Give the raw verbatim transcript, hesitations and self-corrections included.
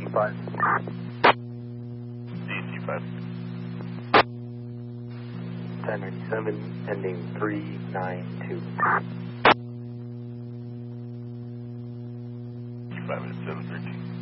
five. D C five. ten ninety-seven, ending three nine two. D C five is seven thirteen.